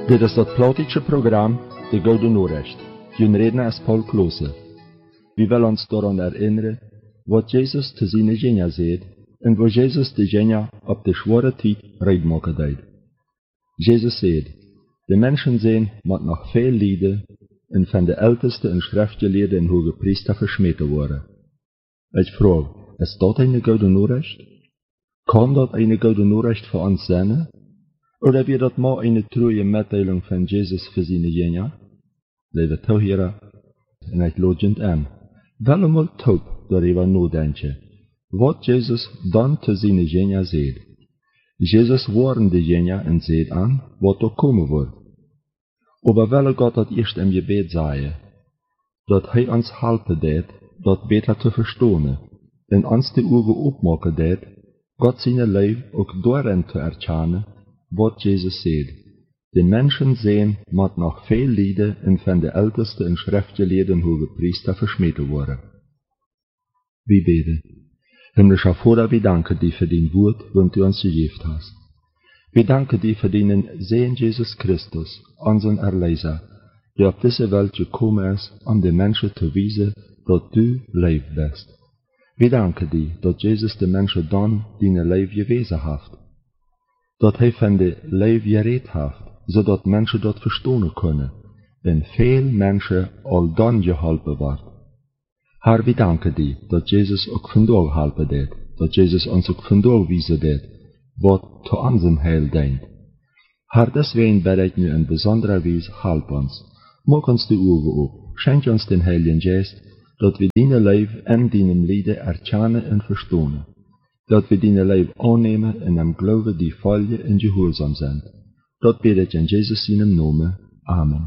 Dit is dat Plautische Programm, de Gouden Noorrecht. Hun redner is Paul Klose. We willen ons daran erinnern, wat Jezus te zijn Genia zei, en wo Jezus de Genia op de zware tijd reid maken deed. Jezus zei, de mensen zijn met nog veel lijden, en van de ältesten en schriftgeleerden en hoge priester versmeten worden. Ik vraag, is dat een Gouden Noorrecht? Kan dat een Gouden Noorrecht voor ons zijn? Oder wird dat maar eine treue Mitteilung von Jesus für seine Jünger? Liebe Zuhörer, en ik lodgend aan. Wel eenmaal taub darüber nadenken, wat Jesus dan te seine Jünger zei. Jesus warnde de Jünger en zei aan, wat er komen wordt. Aber wel Gott dat eerst im Gebet zei, dat hij ons helpen deed, dat beter te verstaan, en ons de ogen opmaken deed, Gott seine Leib ook daarin te erkennen, wat Jezus zei. De mensen zijn met nog veel lijden en van de ältesten en schriftgeleerden hoge priester versmeten worden. Wie beten. Himmlischer Vater, wir danken dir für dein Wort, das du uns gegeben hast. Wir danken dir für deinen Sohn Jesus Christus, unseren Erlöser, der auf diese Welt gekommen ist, um den Menschen zu weisen, dass du Leben bist. Wir danken dir, dass Jesus den Menschen dann dein Leben gewesen hat. Dat hij van de Leib gereed heeft, zodat mensen dat verstaan kunnen, en veel mensen al dan geholpen wordt. Herr, we danken dir, dat Jezus ook vandaag helpen deed, dat Jezus ons ook vandaag wijzen deed, wat te onze heil dient. Herr, deswegen bid ik nu in besondere wijze, help ons, maak ons de ogen op, schenk ons den Heiligen Geest, dat we deine Leib en deinem Lijden erkennen en verstaan. Dat we deine Leib aannemen en am Glauben die volgen en gehoorzaam zijn. Dat bid ik in Jezus' Namen. Amen.